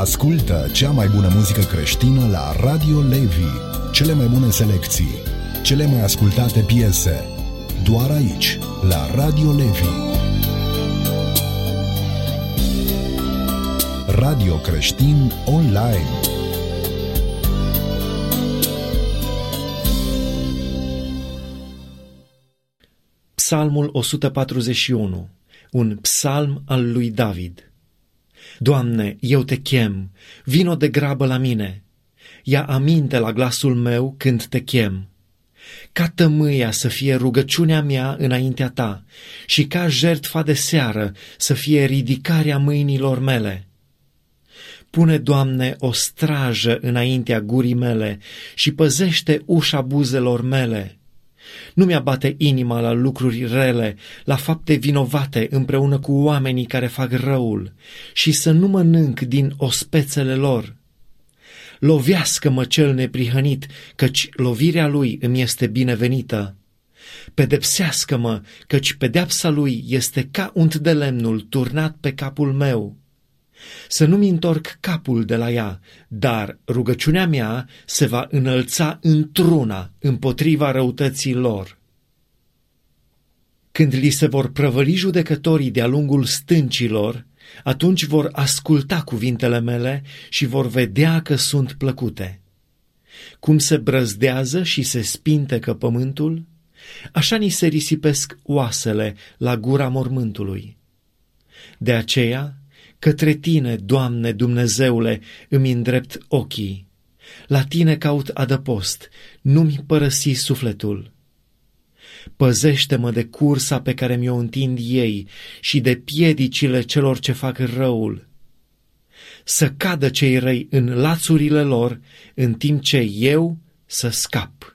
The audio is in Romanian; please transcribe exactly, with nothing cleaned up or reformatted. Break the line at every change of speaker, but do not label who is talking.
Ascultă cea mai bună muzică creștină la Radio Levi. Cele mai bune selecții, cele mai ascultate piese, doar aici, la Radio Levi. Radio creștin online.
Psalmul o sută patruzeci și unu, un psalm al lui David. Doamne, eu te chem, vino de grabă la mine, ia aminte la glasul meu când te chem. Ca tămâia să fie rugăciunea mea înaintea ta și ca jertfa de seară să fie ridicarea mâinilor mele. Pune, Doamne, o strajă înaintea gurii mele și păzește ușa buzelor mele. Nu mi-abate inima la lucruri rele, la fapte vinovate împreună cu oamenii care fac răul, și să nu mănânc din ospețele lor. Lovească-mă cel neprihănit, căci lovirea lui îmi este binevenită. Pedepsească-mă, căci pedeapsa lui este ca unt de lemnul turnat pe capul meu. Să nu-mi întorc capul de la ea, dar rugăciunea mea se va înălța într-una împotriva răutății lor. Când li se vor prăvăli judecătorii de-a lungul stâncilor, atunci vor asculta cuvintele mele și vor vedea că sunt plăcute. Cum se brăzdează și se spintecă pământul, așa ni se risipesc oasele la gura mormântului. De aceea, către tine, Doamne Dumnezeule, îmi îndrept ochii. La tine caut adăpost, nu-mi părăsi sufletul. Păzește-mă de cursa pe care mi-o întind ei și de piedicile celor ce fac răul. Să cadă cei răi în lațurile lor, în timp ce eu să scap.